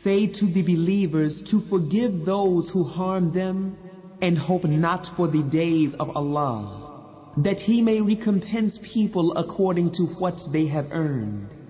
Say to the believers to forgive those who harm them, and hope not for the days of Allah, that He may recompense people according to what they have earned.